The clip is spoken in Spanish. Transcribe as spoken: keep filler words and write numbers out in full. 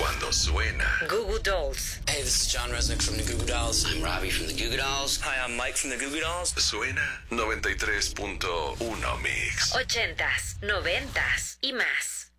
Cuando suena Goo Goo Dolls. Hey, this is John Resnick from the Goo Goo Dolls. I'm Robbie from the Goo Goo Dolls. Hi, I'm Mike from the Goo Goo Dolls. Suena noventa y tres punto uno Mix. Ochentas, noventas y más.